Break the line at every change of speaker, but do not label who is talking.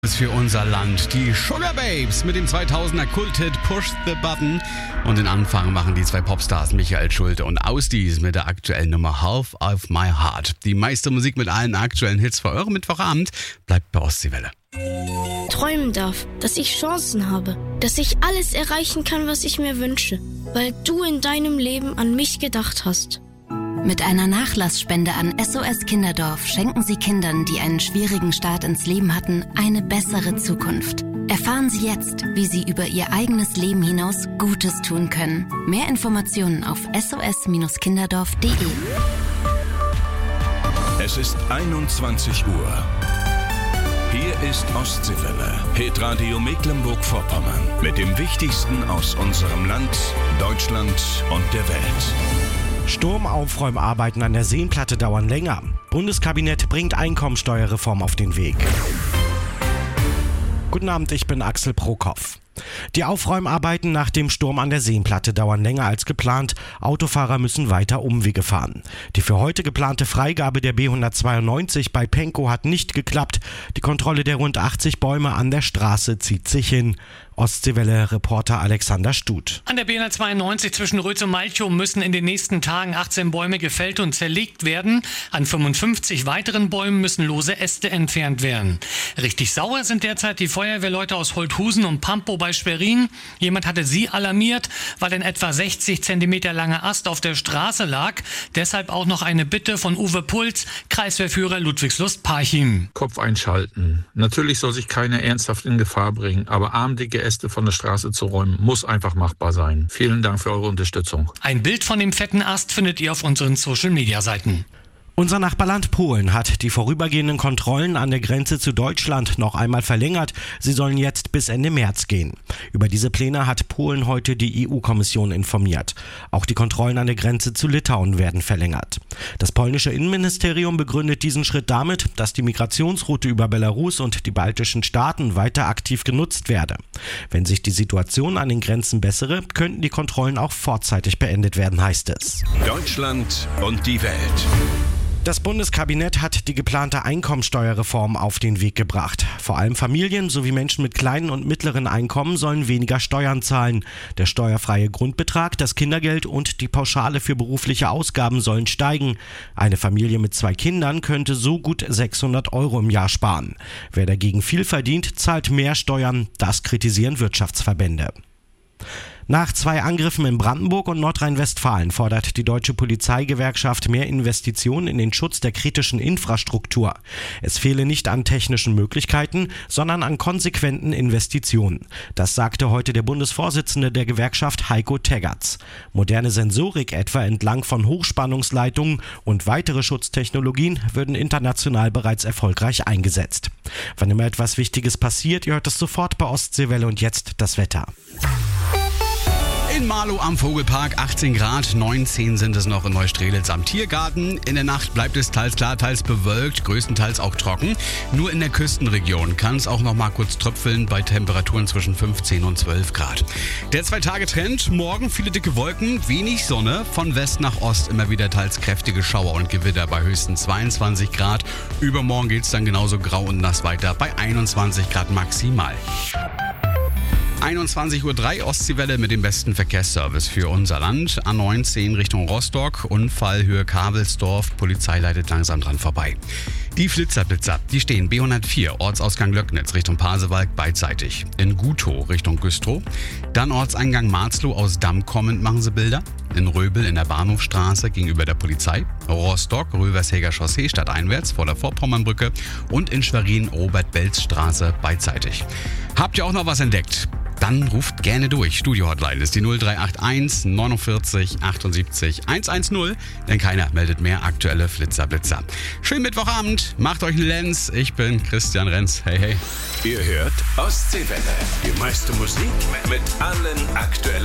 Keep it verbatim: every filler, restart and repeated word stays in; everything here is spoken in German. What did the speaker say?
Für unser Land. Die Sugar Babes mit dem zweitausender Kulthit Push the Button. Und den Anfang machen die zwei Popstars Michael Schulte und Ausdies mit der aktuellen Nummer Half of My Heart. Die meiste Musik mit allen aktuellen Hits für eurem Mittwochabend bleibt bei Ostseewelle.
Träumen darf, dass ich Chancen habe, dass ich alles erreichen kann, was ich mir wünsche, weil du in deinem Leben an mich gedacht hast.
Mit einer Nachlassspende an S O S Kinderdorf schenken Sie Kindern, die einen schwierigen Start ins Leben hatten, eine bessere Zukunft. Erfahren Sie jetzt, wie Sie über Ihr eigenes Leben hinaus Gutes tun können. Mehr Informationen auf s o s kinderdorf punkt d e.
Es ist einundzwanzig Uhr. Hier ist Ostseewelle, Hitradio Mecklenburg-Vorpommern. Mit dem Wichtigsten aus unserem Land, Deutschland und der Welt.
Sturmaufräumarbeiten an der Seenplatte dauern länger. Bundeskabinett bringt Einkommensteuerreform auf den Weg. Guten Abend, ich bin Axel Prokopf. Die Aufräumarbeiten nach dem Sturm an der Seenplatte dauern länger als geplant. Autofahrer müssen weiter Umwege fahren. Die für heute geplante Freigabe der B hundertzweiundneunzig bei Penkow hat nicht geklappt. Die Kontrolle der rund achtzig Bäume an der Straße zieht sich hin. Ostseewelle-Reporter Alexander Stut.
An der B hundertzweiundneunzig zwischen Rötz und Malchow müssen in den nächsten Tagen achtzehn Bäume gefällt und zerlegt werden. An fünfundfünfzig weiteren Bäumen müssen lose Äste entfernt werden. Richtig sauer sind derzeit die Feuerwehrleute aus Holthusen und Pampow bei Schwerin. Jemand hatte sie alarmiert, weil ein etwa sechzig Zentimeter langer Ast auf der Straße lag. Deshalb auch noch eine Bitte von Uwe Puls, Kreiswehrführer Ludwigslust-Parchim.
Kopf einschalten. Natürlich soll sich keiner ernsthaft in Gefahr bringen, aber armdicke Äste von der Straße zu räumen, muss einfach machbar sein. Vielen Dank für eure Unterstützung.
Ein Bild von dem fetten Ast findet ihr auf unseren Social-Media-Seiten.
Unser Nachbarland Polen hat die vorübergehenden Kontrollen an der Grenze zu Deutschland noch einmal verlängert. Sie sollen jetzt bis Ende März gehen. Über diese Pläne hat Polen heute die E U-Kommission informiert. Auch die Kontrollen an der Grenze zu Litauen werden verlängert. Das polnische Innenministerium begründet diesen Schritt damit, dass die Migrationsroute über Belarus und die baltischen Staaten weiter aktiv genutzt werde. Wenn sich die Situation an den Grenzen bessere, könnten die Kontrollen auch vorzeitig beendet werden, heißt es.
Deutschland und die Welt.
Das Bundeskabinett hat die geplante Einkommensteuerreform auf den Weg gebracht. Vor allem Familien sowie Menschen mit kleinen und mittleren Einkommen sollen weniger Steuern zahlen. Der steuerfreie Grundbetrag, das Kindergeld und die Pauschale für berufliche Ausgaben sollen steigen. Eine Familie mit zwei Kindern könnte so gut sechshundert Euro im Jahr sparen. Wer dagegen viel verdient, zahlt mehr Steuern. Das kritisieren Wirtschaftsverbände. Nach zwei Angriffen in Brandenburg und Nordrhein-Westfalen fordert die Deutsche Polizeigewerkschaft mehr Investitionen in den Schutz der kritischen Infrastruktur. Es fehle nicht an technischen Möglichkeiten, sondern an konsequenten Investitionen. Das sagte heute der Bundesvorsitzende der Gewerkschaft Heiko Teggerts. Moderne Sensorik etwa entlang von Hochspannungsleitungen und weitere Schutztechnologien würden international bereits erfolgreich eingesetzt. Wann immer etwas Wichtiges passiert, ihr hört es sofort bei Ostseewelle und jetzt das Wetter.
In Marlow am Vogelpark achtzehn Grad, neunzehn sind es noch in Neustrelitz am Tiergarten. In der Nacht bleibt es teils klar, teils bewölkt, größtenteils auch trocken. Nur in der Küstenregion kann es auch noch mal kurz tröpfeln bei Temperaturen zwischen fünfzehn und zwölf Grad. Der Zwei-Tage-Trend, morgen viele dicke Wolken, wenig Sonne, von West nach Ost immer wieder teils kräftige Schauer und Gewitter bei höchstens zweiundzwanzig Grad. Übermorgen geht es dann genauso grau und nass weiter bei einundzwanzig Grad maximal. einundzwanzig Uhr drei Ostseewelle mit dem besten Verkehrsservice für unser Land. A neunzehn Richtung Rostock, Unfall Höhe Kabelsdorf, Polizei leitet langsam dran vorbei. Die Flitzerblitzer, die stehen B hundertvier, Ortsausgang Löcknitz Richtung Pasewalk beidseitig. In Gutow Richtung Güstrow. Dann Ortseingang Marzloh aus Damm kommend machen sie Bilder. In Röbel in der Bahnhofstraße gegenüber der Polizei. Rostock, Rövershäger Chaussee stadteinwärts vor der Vorpommernbrücke. Und in Schwerin Robert-Belz-Straße beidseitig. Habt ihr auch noch was entdeckt? Dann ruft gerne durch. Studio-Hotline ist die null drei acht eins neunundvierzig achtundsiebzig hundertzehn, denn keiner meldet mehr aktuelle Flitzerblitzer. Schönen Mittwochabend, macht euch einen Lenz. Ich bin Christian Renz. Hey, hey.
Ihr hört Ostseewelle. Die meiste Musik mit allen aktuellen